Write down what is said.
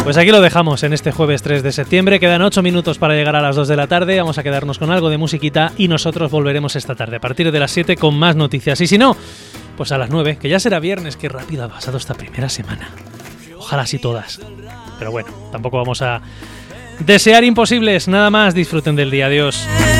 Pues aquí lo dejamos en este jueves 3 de septiembre. Quedan 8 minutos para llegar a las 2 de la tarde. Vamos a quedarnos con algo de musiquita y nosotros volveremos esta tarde a partir de las 7 con más noticias. Y si no, pues a las 9, que ya será viernes. Qué rápido ha pasado esta primera semana. Ojalá así todas. Pero bueno, tampoco vamos a desear imposibles. Nada más, disfruten del día. Adiós.